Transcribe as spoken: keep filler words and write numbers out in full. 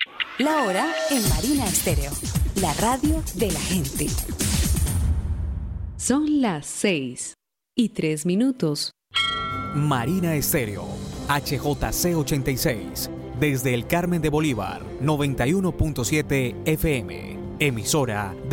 La hora en Marina Estéreo, la radio de la gente. Son las seis y tres minutos. Marina Estéreo, H J C ochenta y seis, desde el Carmen de Bolívar, noventa y uno punto siete F M, emisora de